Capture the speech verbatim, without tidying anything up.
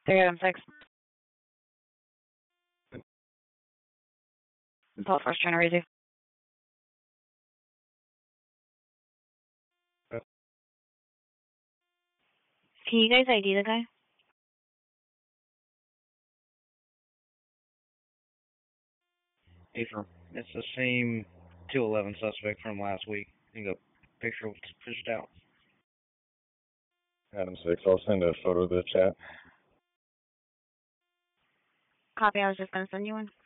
three Adam six. Paul first trying to raise you. Can you guys I D the guy? April. It's the same two eleven suspect from last week. I think a picture was pushed out. Adam six, I'll send a photo to the chat. Copy, I was just going to send you one.